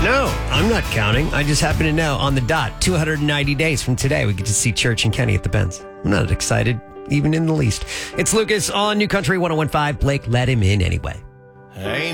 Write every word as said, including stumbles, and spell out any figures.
No, I'm not counting. I just happen to know on the dot, two hundred ninety days from today, we get to see Church and Kenny at the Benz. I'm not excited, even in the least. It's Lucas on New Country one oh one point five. Blake, let him in anyway. Hey.